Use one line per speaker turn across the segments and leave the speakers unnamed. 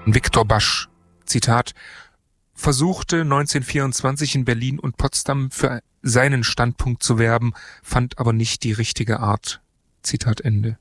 Viktor Basch, Zitat, versuchte 1924 in Berlin und Potsdam für seinen Standpunkt zu werben, fand aber nicht die richtige Art. Zitat Ende.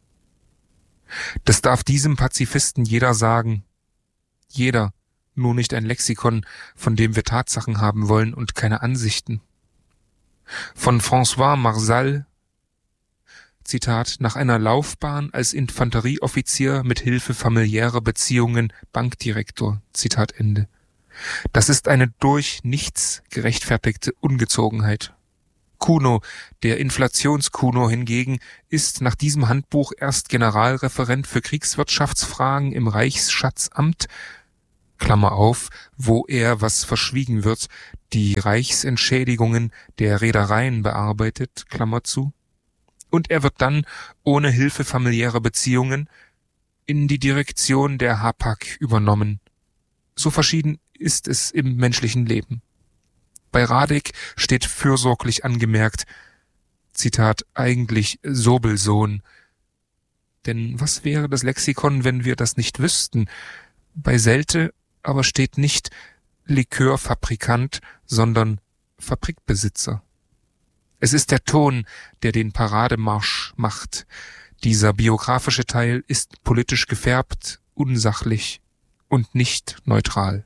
Das darf diesem Pazifisten jeder sagen. Jeder, nur nicht ein Lexikon, von dem wir Tatsachen haben wollen und keine Ansichten. Von François Marsal, Zitat, nach einer Laufbahn als Infanterieoffizier mit Hilfe familiärer Beziehungen Bankdirektor, Zitat Ende. Das ist eine durch nichts gerechtfertigte Ungezogenheit. Kuno, der Inflationskuno hingegen, ist nach diesem Handbuch erst Generalreferent für Kriegswirtschaftsfragen im Reichsschatzamt, Klammer auf, wo er, was verschwiegen wird, die Reichsentschädigungen der Reedereien bearbeitet, Klammer zu. Und er wird dann, ohne Hilfe familiärer Beziehungen, in die Direktion der Hapag übernommen. So verschieden ist es im menschlichen Leben. Bei Radek steht fürsorglich angemerkt, Zitat, eigentlich Sobelsohn. Denn was wäre das Lexikon, wenn wir das nicht wüssten? Bei Selte aber steht nicht Likörfabrikant, sondern Fabrikbesitzer. Es ist der Ton, der den Parademarsch macht. Dieser biografische Teil ist politisch gefärbt, unsachlich und nicht neutral.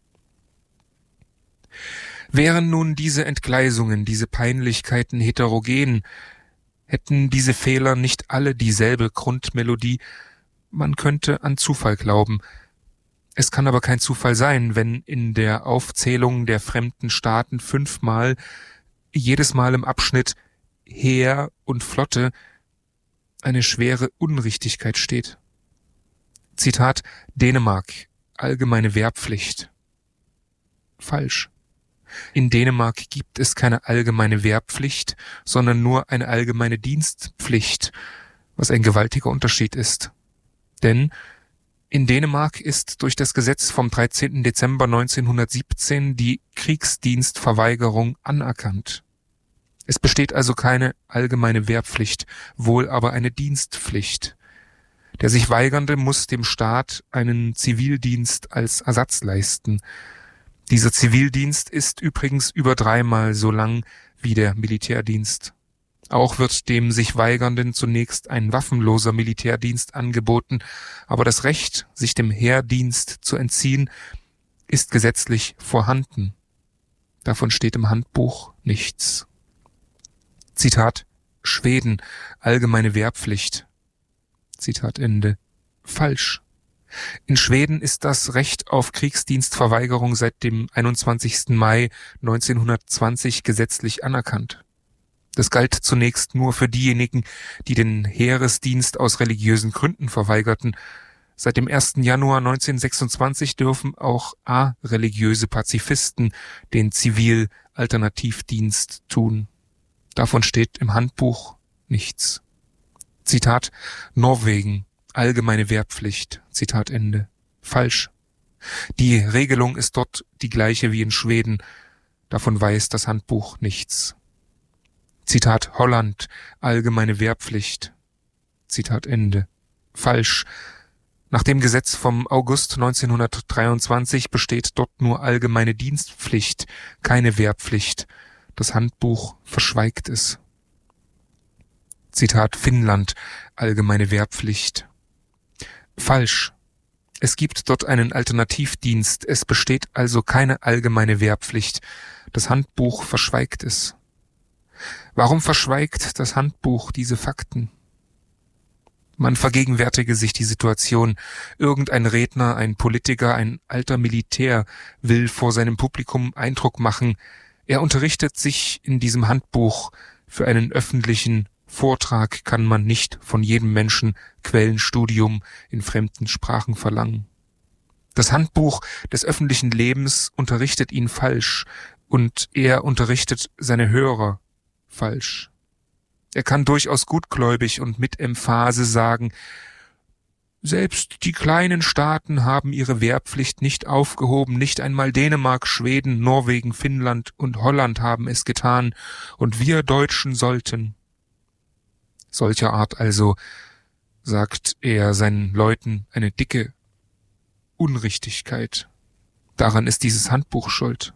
Wären nun diese Entgleisungen, diese Peinlichkeiten heterogen, hätten diese Fehler nicht alle dieselbe Grundmelodie, man könnte an Zufall glauben. Es kann aber kein Zufall sein, wenn in der Aufzählung der fremden Staaten 5-mal, jedes Mal im Abschnitt Heer und Flotte, eine schwere Unrichtigkeit steht. Zitat, Dänemark, allgemeine Wehrpflicht. Falsch. In Dänemark gibt es keine allgemeine Wehrpflicht, sondern nur eine allgemeine Dienstpflicht, was ein gewaltiger Unterschied ist. Denn in Dänemark ist durch das Gesetz vom 13. Dezember 1917 die Kriegsdienstverweigerung anerkannt. Es besteht also keine allgemeine Wehrpflicht, wohl aber eine Dienstpflicht. Der sich Weigernde muss dem Staat einen Zivildienst als Ersatz leisten. Dieser Zivildienst ist übrigens über 3-mal so lang wie der Militärdienst. Auch wird dem sich Weigernden zunächst ein waffenloser Militärdienst angeboten, aber das Recht, sich dem Heerdienst zu entziehen, ist gesetzlich vorhanden. Davon steht im Handbuch nichts. Zitat, Schweden, allgemeine Wehrpflicht. Zitat Ende. Falsch. In Schweden ist das Recht auf Kriegsdienstverweigerung seit dem 21. Mai 1920 gesetzlich anerkannt. Das galt zunächst nur für diejenigen, die den Heeresdienst aus religiösen Gründen verweigerten. Seit dem 1. Januar 1926 dürfen auch areligiöse Pazifisten den Zivil-Alternativdienst tun. Davon steht im Handbuch nichts. Zitat, Norwegen, allgemeine Wehrpflicht. Zitat Ende. Falsch. Die Regelung ist dort die gleiche wie in Schweden. Davon weiß das Handbuch nichts. Zitat Holland, allgemeine Wehrpflicht. Zitat Ende. Falsch. Nach dem Gesetz vom August 1923 besteht dort nur allgemeine Dienstpflicht, keine Wehrpflicht. Das Handbuch verschweigt es. Zitat Finnland, allgemeine Wehrpflicht. Falsch. Es gibt dort einen Alternativdienst, es besteht also keine allgemeine Wehrpflicht. Das Handbuch verschweigt es. Warum verschweigt das Handbuch diese Fakten? Man vergegenwärtige sich die Situation. Irgendein Redner, ein Politiker, ein alter Militär will vor seinem Publikum Eindruck machen. Er unterrichtet sich in diesem Handbuch. Für einen öffentlichen Vortrag kann man nicht von jedem Menschen Quellenstudium in fremden Sprachen verlangen. Das Handbuch des öffentlichen Lebens unterrichtet ihn falsch und er unterrichtet seine Hörer falsch. Er kann durchaus gutgläubig und mit Emphase sagen, selbst die kleinen Staaten haben ihre Wehrpflicht nicht aufgehoben, nicht einmal Dänemark, Schweden, Norwegen, Finnland und Holland haben es getan, und wir Deutschen sollten. Solcher Art also, sagt er seinen Leuten, eine dicke, Unrichtigkeit. Daran ist dieses Handbuch schuld.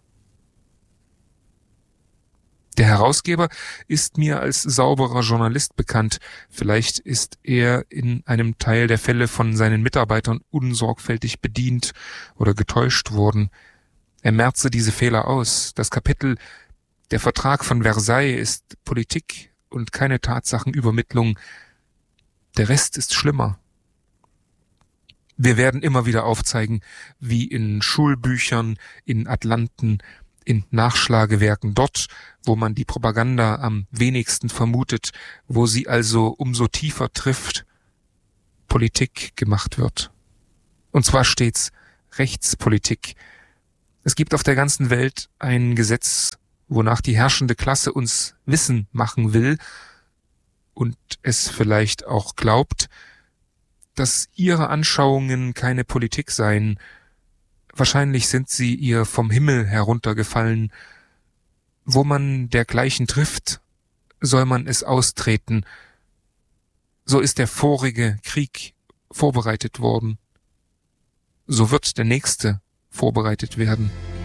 Der Herausgeber ist mir als sauberer Journalist bekannt. Vielleicht ist er in einem Teil der Fälle von seinen Mitarbeitern unsorgfältig bedient oder getäuscht worden. Er merze diese Fehler aus. Das Kapitel Der Vertrag von Versailles ist Politik und keine Tatsachenübermittlung. Der Rest ist schlimmer. Wir werden immer wieder aufzeigen, wie in Schulbüchern, in Atlanten, in Nachschlagewerken, dort, wo man die Propaganda am wenigsten vermutet, wo sie also umso tiefer trifft, Politik gemacht wird. Und zwar stets Rechtspolitik. Es gibt auf der ganzen Welt ein Gesetz, wonach die herrschende Klasse uns Wissen machen will und es vielleicht auch glaubt, dass ihre Anschauungen keine Politik seien. Wahrscheinlich sind sie ihr vom Himmel heruntergefallen. Wo man dergleichen trifft, soll man es austreten. So ist der vorige Krieg vorbereitet worden. So wird der nächste vorbereitet werden.